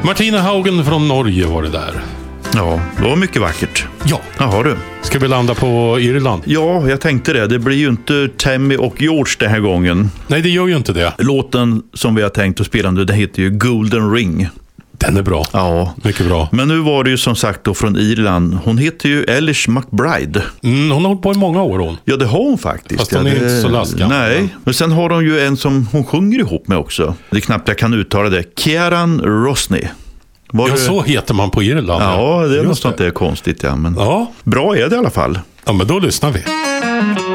Martina Haugen från Norge var det där. Ja, det var mycket vackert. Ja. Jaha du. Ska vi landa på Irland? Ja, jag tänkte det. Det blir ju inte Tammy och George den här gången. Nej, det gör ju inte det. Låten som vi har tänkt att spela nu, den heter ju Golden Ring. Den är bra. Ja. Mycket bra. Men nu var det ju som sagt då från Irland. Hon heter ju Eilish McBride. Hon har hållit på i många år hon. Ja, det har hon faktiskt. Fast hon är inte så laskad. Nej, men sen har hon ju en som hon sjunger ihop med också. Det är knappt jag kan uttala det. Kieran Rosny. Så heter man på Irland. Ja, det är något sånt där konstigt. Ja, men ja. Bra är det i alla fall. Ja, men då lyssnar vi.